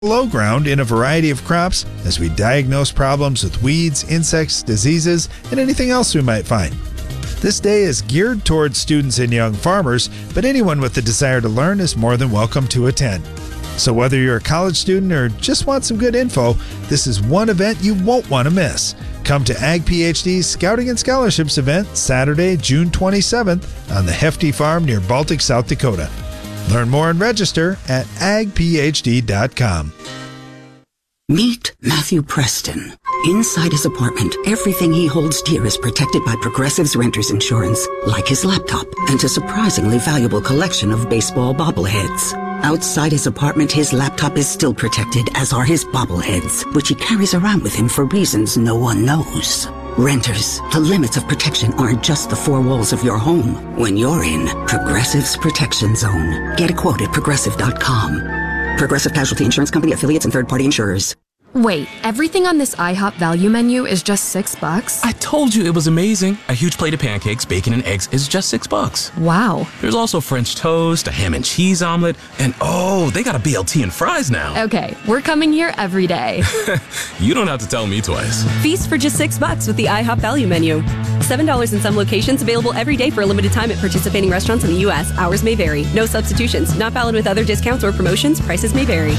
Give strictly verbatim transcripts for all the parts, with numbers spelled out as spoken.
low ground in a variety of crops as we diagnose problems with weeds, insects, diseases, and anything else we might find. This day is geared towards students and young farmers, but anyone with the desire to learn is more than welcome to attend. So whether you're a college student or just want some good info, this is one event you won't want to miss. Come to Ag PhD's Scouting and Scholarships event Saturday, June twenty-seventh on the Hefty Farm near Baltic, South Dakota. Learn more and register at ag p h d dot com. Meet Matthew Preston. Inside his apartment, everything he holds dear is protected by Progressive's Renter's Insurance, like his laptop and a surprisingly valuable collection of baseball bobbleheads. Outside his apartment, his laptop is still protected, as are his bobbleheads, which he carries around with him for reasons no one knows. Renters, the limits of protection aren't just the four walls of your home. When you're in Progressive's Protection Zone, get a quote at progressive dot com. Progressive Casualty Insurance Company, affiliates, and third-party insurers. Wait, everything on this IHOP value menu is just six bucks? I told you it was amazing. A huge plate of pancakes, bacon, and eggs is just six bucks. Wow. There's also French toast, a ham and cheese omelet, and oh, they got a B L T and fries now. Okay, we're coming here every day. You don't have to tell me twice. Feast for just six bucks with the IHOP value menu. Seven dollars in some locations, available every day for a limited time at participating restaurants in the U S. Hours may vary. No substitutions. Not valid with other discounts or promotions. Prices may vary.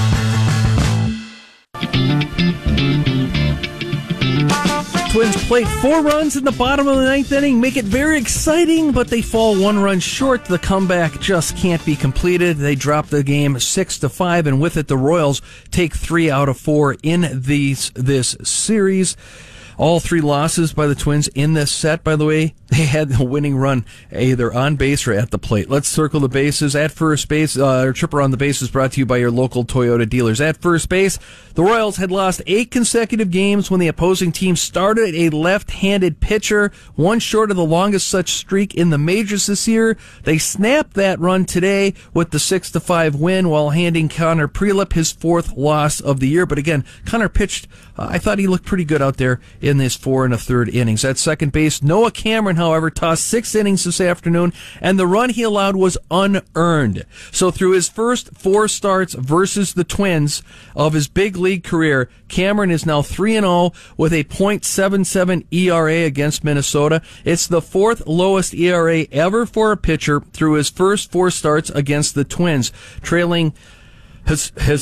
Twins played four runs in the bottom of the ninth inning, make it very exciting, but they fall one run short. The comeback just can't be completed. They drop the game six to five, and with it, the Royals take three out of four in these this series. All three losses by the Twins in this set, by the way, they had the winning run either on base or at the plate. Let's circle the bases. At first base, uh, our trip around the bases brought to you by your local Toyota dealers. At first base, the Royals had lost eight consecutive games when the opposing team started a left-handed pitcher, one short of the longest such streak in the majors this year. They snapped that run today with the six to five win while handing Connor Prelip his fourth loss of the year. But again, Connor pitched, uh, I thought he looked pretty good out there in this four and a third innings. At second base, Noah Cameron, however, tossed six innings this afternoon, and the run he allowed was unearned. So through his first four starts versus the Twins of his big league career, Cameron is now three and oh with a point seven seven E R A against Minnesota. It's the fourth lowest E R A ever for a pitcher through his first four starts against the Twins, trailing his, his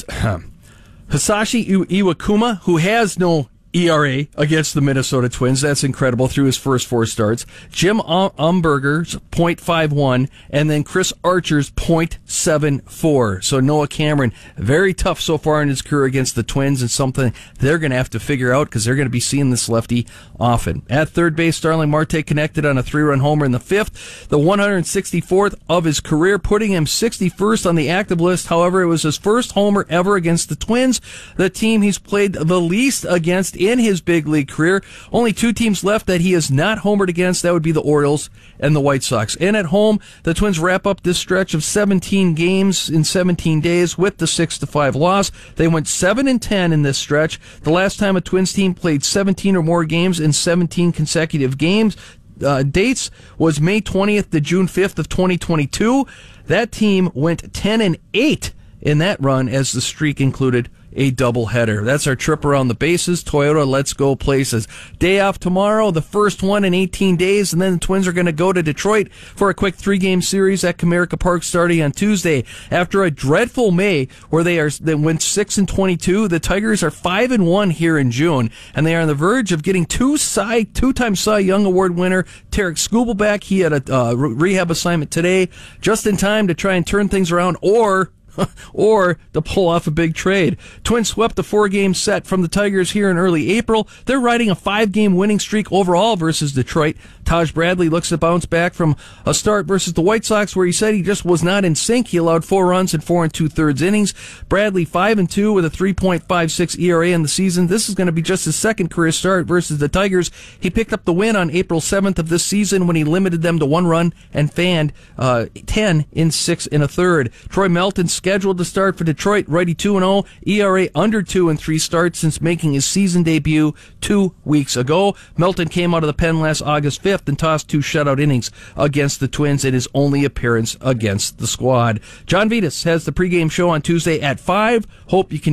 Hisashi Iwakuma, who has no E R A against the Minnesota Twins. That's incredible through his first four starts. Jim Umberger's point five one, and then Chris Archer's point seven four. So Noah Cameron, very tough so far in his career against the Twins, and something they're going to have to figure out because they're going to be seeing this lefty often. At third base, Starling Marte connected on a three-run homer in the fifth, the one hundred sixty-fourth of his career, putting him sixty-first on the active list. However, it was his first homer ever against the Twins, the team he's played the least against in his big league career. Only two teams left that he has not homered against. That would be the Orioles and the White Sox. And at home, the Twins wrap up this stretch of seventeen games in seventeen days with the six to five loss. They went seven and ten in this stretch. The last time a Twins team played seventeen or more games in seventeen consecutive games uh, dates was May twentieth to June fifth of twenty twenty-two. That team went ten and eight in that run as the streak included a doubleheader. That's our trip around the bases. Toyota Let's Go places. Day off tomorrow, the first one in eighteen days, and then the Twins are going to go to Detroit for a quick three-game series at Comerica Park starting on Tuesday. After a dreadful May where they are they went six and twenty-two, the Tigers are five and one here in June, and they are on the verge of getting two Cy, two-time Cy Young Award winner Tarek Skubal back. He had a uh, rehab assignment today, just in time to try and turn things around, or or to pull off a big trade. Twins swept the four-game set from the Tigers here in early April. They're riding a five-game winning streak overall versus Detroit. Taj Bradley looks to bounce back from a start versus the White Sox where he said he just was not in sync. He allowed four runs in four and two-thirds innings. Bradley five and two with a three point five six E R A in the season. This is going to be just his second career start versus the Tigers. He picked up the win on April seventh of this season when he limited them to one run and fanned uh, ten in six and a third. Troy Melton scheduled to start for Detroit. Righty two and oh, E R A under two and three starts since making his season debut two weeks ago. Melton came out of the pen last August fifth and tossed two shutout innings against the Twins in his only appearance against the squad. John Vitas has the pregame show on Tuesday at five. Hope you can